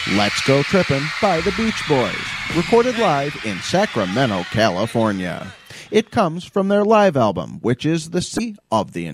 Let's Go Trippin' by the Beach Boys, recorded live in Sacramento, California. It comes from their live album, which is the Sea of the